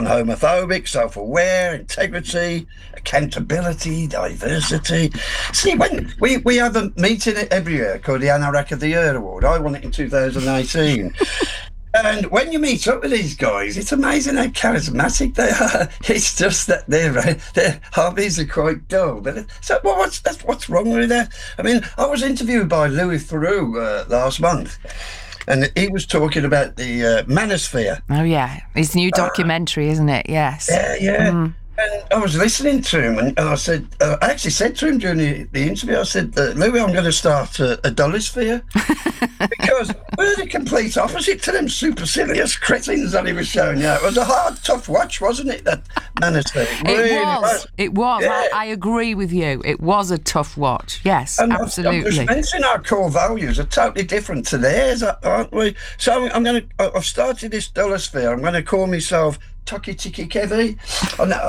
non-homophobic, self-aware, integrity, accountability, diversity. See, when we have a meeting every year called the Anorak of the Year Award. I won it in 2018. And when you meet up with these guys, it's amazing how charismatic they are. It's just that their hobbies are quite dull. But so what's wrong with that? I mean, I was interviewed by Louis Theroux last month, and he was talking about the manosphere. Oh yeah, his new documentary, isn't it? Yes. Yeah. Mm. And I was listening to him, and I said, I actually said to him during the interview, I said, Louis, I'm going to start a dollosphere. Because we're the complete opposite to them supercilious cretins that he was showing you. It was a hard, tough watch, wasn't it, that manosphere? It was. Yeah. I agree with you. It was a tough watch. Yes, and absolutely. I'm just mentioning our core values are totally different to theirs, aren't we? So I've started this dollosphere. I'm going to call myself Toki Tiki Kevi. Oh, no,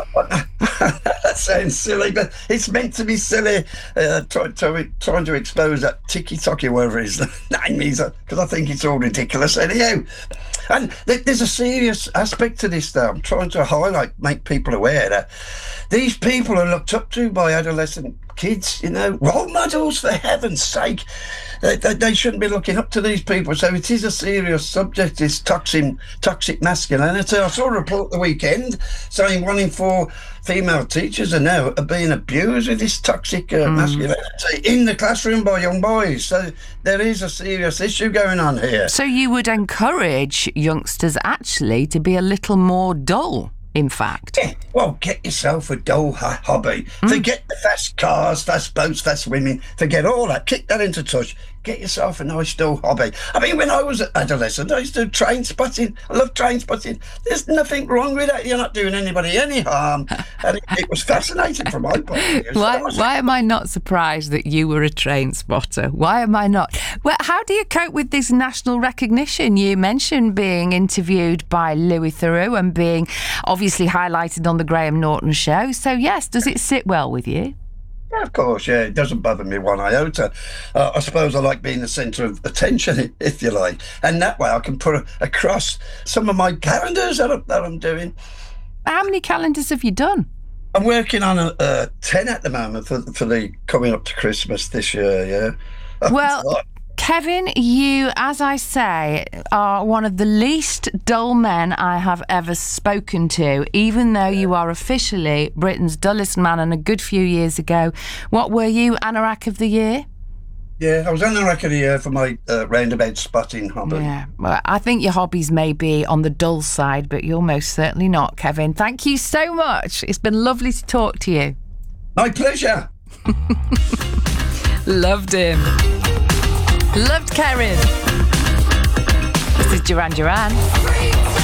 that sounds silly, but it's meant to be silly. Trying to expose that Tiki Toki, whatever his name is, because I think it's all ridiculous anyhow. And there's a serious aspect to this, though. I'm trying to make people aware that these people are looked up to by adolescent kids, role models, for heaven's sake. They shouldn't be looking up to these people. So it is a serious subject, this toxic masculinity. I saw a report the weekend saying 1 in 4 female teachers are being abused with this toxic masculinity in the classroom by young boys. So there is a serious issue going on here. So you would encourage youngsters actually to be a little more dull, in fact. Yeah, well, get yourself a dull hobby. Forget the fast cars, fast boats, fast women. Forget all that. Kick that into touch. Get yourself a nice dull hobby. I mean, when I was an adolescent, I used to do train spotting. I love train spotting. There's nothing wrong with that. You're not doing anybody any harm. And it was fascinating from my point of view. Why am I not surprised that you were a train spotter? Why am I not? Well, how do you cope with this national recognition? You mentioned being interviewed by Louis Theroux and being obviously highlighted on the Graham Norton show. So, yes, does it sit well with you? Yeah, of course, yeah. It doesn't bother me one iota. I suppose I like being the centre of attention, if you like. And that way I can put across some of my calendars that I'm doing. How many calendars have you done? I'm working on 10 at the moment for the coming up to Christmas this year, yeah. Well, Kevin, you, as I say, are one of the least dull men I have ever spoken to, even though you are officially Britain's dullest man, and a good few years ago. What were you, Anorak of the Year? Yeah, I was Anorak of the Year for my roundabout spotting hobby. Yeah, well, I think your hobbies may be on the dull side, but you're most certainly not, Kevin. Thank you so much. It's been lovely to talk to you. My pleasure. Loved him. Loved Karen. This is Duran Duran.